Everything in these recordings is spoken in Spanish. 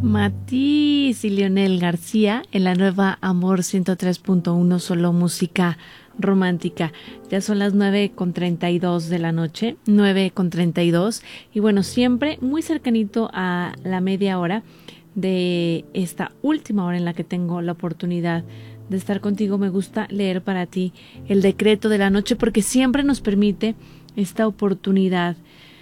Matiz y Leonel García en la nueva Amor 103.1, solo música romántica. Ya son las 9:32 de la noche, 9:32, y bueno, siempre muy cercanito a la media hora de esta última hora en la que tengo la oportunidad de estar contigo. Me gusta leer para ti el decreto de la noche porque siempre nos permite esta oportunidad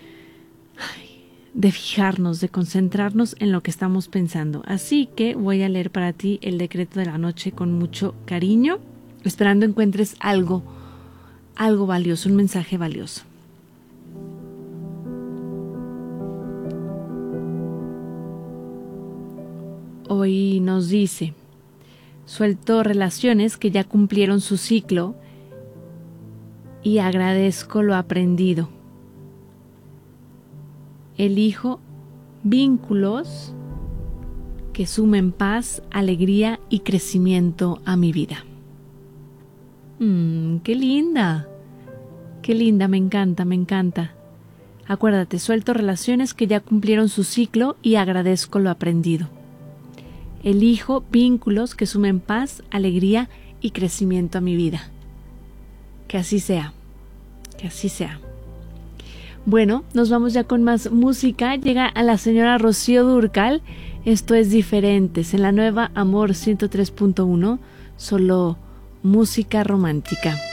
de fijarnos, de concentrarnos en lo que estamos pensando. Así que voy a leer para ti el decreto de la noche con mucho cariño, esperando encuentres algo valioso, un mensaje valioso. Hoy nos dice: suelto relaciones que ya cumplieron su ciclo y agradezco lo aprendido. Elijo vínculos que sumen paz, alegría y crecimiento a mi vida. ¡Qué linda! ¡Qué linda! Me encanta, me encanta. Acuérdate, suelto relaciones que ya cumplieron su ciclo y agradezco lo aprendido. Elijo vínculos que sumen paz, alegría y crecimiento a mi vida. Que así sea. Que así sea. Bueno, nos vamos ya con más música. Llega a la señora Rocío Dúrcal. Esto es Diferentes en la nueva Amor 103.1, solo música romántica.